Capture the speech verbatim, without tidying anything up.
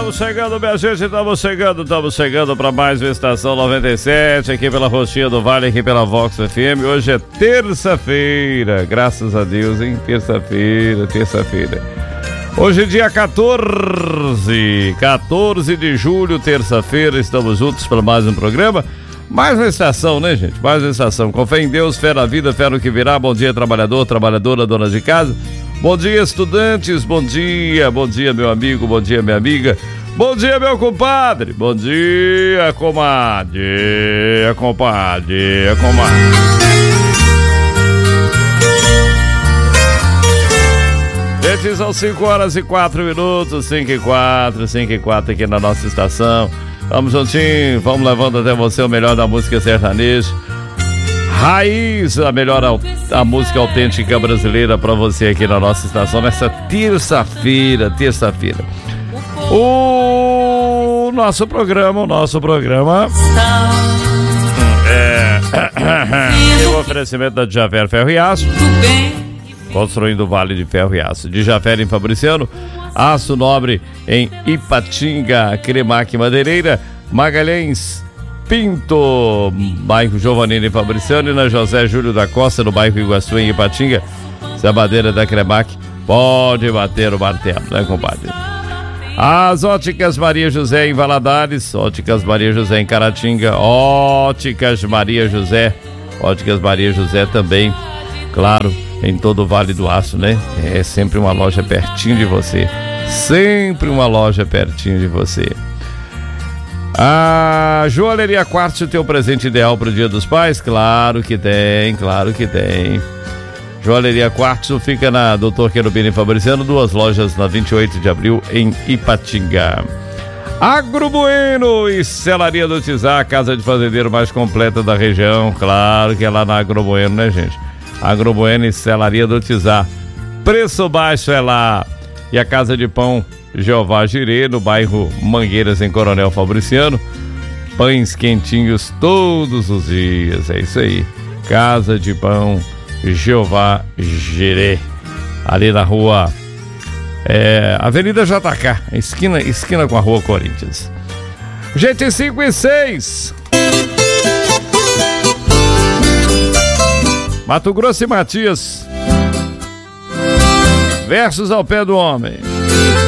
Estamos chegando, minha gente, estamos chegando, estamos chegando para mais uma Estação noventa e sete, aqui pela Roxinha do Vale, aqui pela Vox F M. Hoje é terça-feira, graças a Deus, hein? Terça-feira, terça-feira. Hoje é dia quatorze, quatorze de julho, terça-feira, estamos juntos para mais um programa. Mais uma estação, né, gente? Mais uma estação. Com fé em Deus, fé na vida, fé no que virá. Bom dia, trabalhador, trabalhadora, dona de casa. Bom dia, estudantes. Bom dia, bom dia, meu amigo. Bom dia, minha amiga. Bom dia, meu compadre. Bom dia, comadre. Compadre, comadre. Gente, são cinco horas e quatro minutos. cinco e quatro, cinco e quatro aqui na nossa estação. Vamos juntinho, vamos levando até você o melhor da música sertaneja. Raiz, a melhor a música autêntica brasileira para você aqui na nossa estação nessa terça-feira, terça-feira. O nosso programa, o nosso programa é o oferecimento da Djafer Ferro e Aço, construindo o Vale de Ferro e Aço. Djafer em Fabriciano, Aço Nobre em Ipatinga, Cremac Madeireira, Magalhães Pinto, bairro Giovanini e Fabriciano, e na José Júlio da Costa, no bairro Iguaçu, em Ipatinga. Se a madeira da Cremac, pode bater o martelo, né, compadre? As Óticas Maria José em Valadares, Óticas Maria José em Caratinga, Óticas Maria José, Óticas Maria José também, claro, em todo o Vale do Aço, né? É sempre uma loja pertinho de você, sempre uma loja pertinho de você. A Joalheria Quartzo tem o presente ideal para o Dia dos Pais? Claro que tem, claro que tem. Joalheria Quartzo fica na doutor Querubini Fabriciano, duas lojas na vinte e oito de abril em Ipatinga. Agro Bueno e Celaria do Tizá, a casa de fazendeiro mais completa da região. Claro que é lá na Agro Bueno, né, gente? Agro Bueno e Celaria do Tizá. Preço baixo é lá. E a Casa de Pão Jeová Jirê, no bairro Mangueiras, em Coronel Fabriciano. Pães quentinhos todos os dias, é isso aí. Casa de Pão Jeová Jirê, ali na rua é, Avenida J K, esquina, esquina com a Rua Corinthians. Gente, cinco e seis. Mato Grosso e Matias versus Ao Pé do Homem.